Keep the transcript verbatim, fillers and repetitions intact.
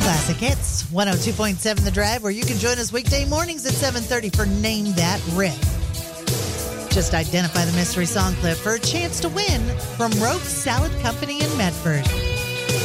Classic Hits, one oh two point seven The Drive, where you can join us weekday mornings at seven thirty for Name That Riff. Just identify the mystery song clip for a chance to win from Rogue Salad Company in Medford.